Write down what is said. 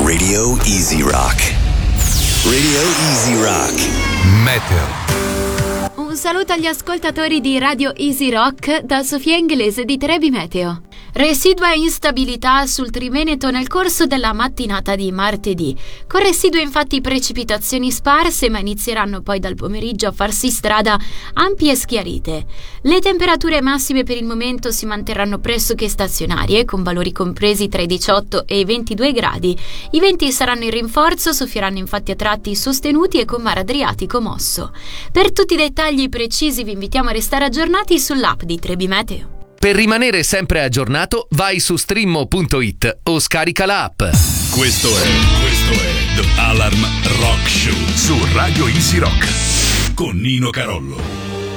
Radio Easy Rock. Radio Easy Rock. Meteo. Un saluto agli ascoltatori di Radio Easy Rock da Sofia Inglese di Trebi Meteo. Residua instabilità sul Triveneto nel corso della mattinata di martedì. Con residue infatti precipitazioni sparse, ma inizieranno poi dal pomeriggio a farsi strada ampie schiarite. Le temperature massime per il momento si manterranno pressoché stazionarie, con valori compresi tra i 18 e i 22 gradi. I venti saranno in rinforzo, soffieranno infatti a tratti sostenuti e con mare Adriatico mosso. Per tutti i dettagli precisi vi invitiamo a restare aggiornati sull'app di Trebi Meteo. Per rimanere sempre aggiornato, vai su streammo.it o scarica la app. Questo è The Alarm Rock Show su Radio Easy Rock con Nino Carollo.